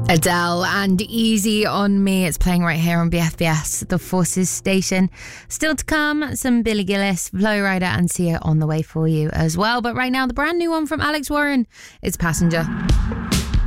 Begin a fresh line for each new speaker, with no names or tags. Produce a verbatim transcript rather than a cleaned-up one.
Adele and Easy on Me. It's playing right here on B F B S, the Forces station. Still to come, some Billy Gillis, Flo Rida and Sia on the way for you as well. But right now, the brand new one from Alex Warren. It's Passenger.